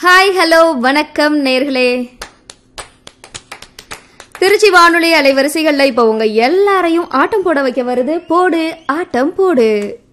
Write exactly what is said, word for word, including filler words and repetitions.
Hi hello வணக்கம் நேர்களே. திருச்சி வானொலி அலைவரிசைகள்ல இப்ப உங்க எல்லாரையும் ஆட்டம் போட வைக்க வருது போடு ஆட்டம் போடு.